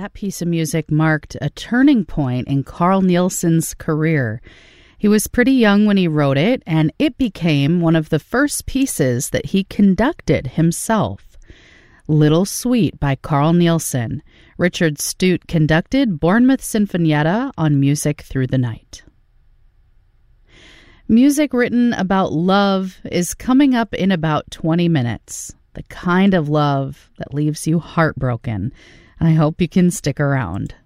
That piece of music marked a turning point in Carl Nielsen's career. He was pretty young when he wrote it, and it became one of the first pieces that he conducted himself. Little Sweet by Carl Nielsen. Richard Stute conducted Bournemouth Sinfonietta on Music Through the Night. Music written about love is coming up in about 20 minutes. The kind of love that leaves you heartbroken. I hope you can stick around.